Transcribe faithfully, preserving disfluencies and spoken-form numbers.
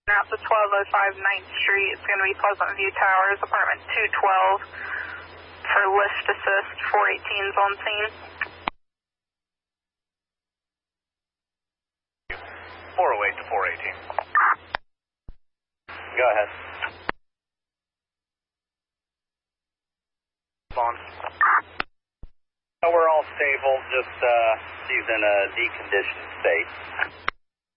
Now to twelve oh five ninth Street. It's going to be Pleasant View Towers, apartment two twelve. For lift assist, four eighteen's on scene. four oh eight to four eighteen. Go ahead. On. We're all stable, just uh, she's in a deconditioned state.